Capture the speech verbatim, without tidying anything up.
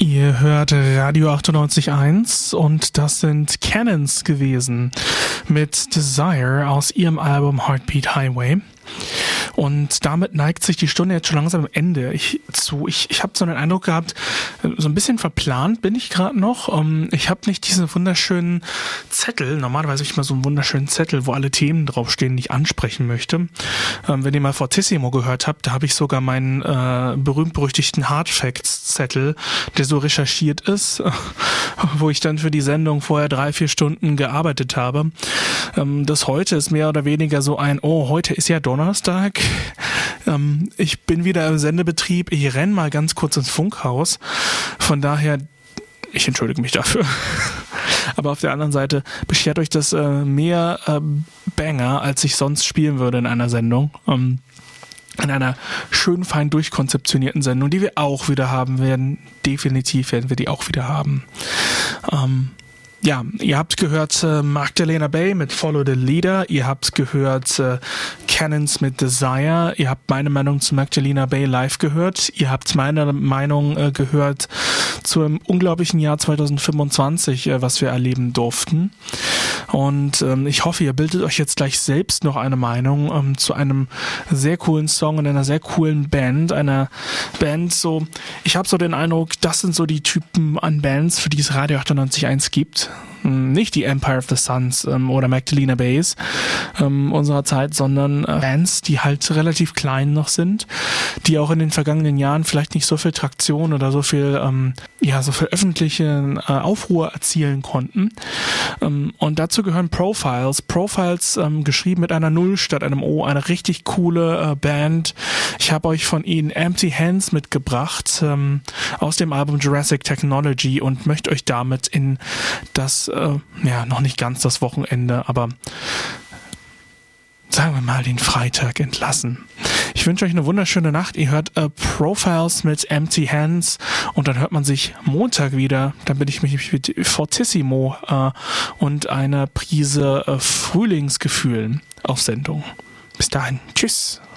Ihr hört Radio achtundneunzig Komma eins und das sind Cannons gewesen mit Desire aus ihrem Album Heartbeat Highway. Und damit neigt sich die Stunde jetzt schon langsam am Ende ich, zu. Ich, ich habe so einen Eindruck gehabt, so ein bisschen verplant bin ich gerade noch. Ich habe nicht diesen wunderschönen Zettel. Normalerweise habe ich mal so einen wunderschönen Zettel, wo alle Themen draufstehen, die ich ansprechen möchte. Wenn ihr mal Fortissimo gehört habt, da habe ich sogar meinen äh, berühmt-berüchtigten Hardfacts-Zettel, der so recherchiert ist, wo ich dann für die Sendung vorher drei, vier Stunden gearbeitet habe. Das heute ist mehr oder weniger so ein, oh, heute ist ja Donnerstag. Ähm, ich bin wieder im Sendebetrieb. Ich renne mal ganz kurz ins Funkhaus. Von daher, ich entschuldige mich dafür. Aber auf der anderen Seite beschert euch das äh, mehr äh, Banger, als ich sonst spielen würde in einer Sendung. Ähm, in einer schön fein durchkonzeptionierten Sendung, die wir auch wieder haben werden. Definitiv werden wir die auch wieder haben. Ähm, Ja, ihr habt gehört äh, Magdalena Bay mit Follow the Leader, ihr habt gehört äh, Cannons mit Desire, ihr habt meine Meinung zu Magdalena Bay live gehört, ihr habt meine Meinung äh, gehört zum unglaublichen Jahr zwanzig fünfundzwanzig, äh, was wir erleben durften. Und ähm, ich hoffe, ihr bildet euch jetzt gleich selbst noch eine Meinung ähm, zu einem sehr coolen Song und einer sehr coolen Band, einer Band so, ich habe so den Eindruck, das sind so die Typen an Bands, für die es Radio achtundneunzig Komma eins gibt. Nicht die Empire of the Suns ähm, oder Magdalena Bays ähm, unserer Zeit, sondern äh, Bands, die halt relativ klein noch sind, die auch in den vergangenen Jahren vielleicht nicht so viel Traktion oder so viel, ähm, ja, so viel öffentliche äh, Aufruhr erzielen konnten. Ähm, und dazu gehören Profiles. Profiles ähm, geschrieben mit einer Null statt einem O, eine richtig coole äh, Band. Ich habe euch von ihnen Empty Hands mitgebracht ähm, aus dem Album Jurassic Technology und möchte euch damit in das äh, ja, noch nicht ganz das Wochenende, aber sagen wir mal den Freitag entlassen. Ich wünsche euch eine wunderschöne Nacht. Ihr hört äh, Profiles mit Empty Hands und dann hört man sich Montag wieder. Dann bin ich mich mit Fortissimo äh, und einer Prise äh, Frühlingsgefühlen auf Sendung. Bis dahin. Tschüss.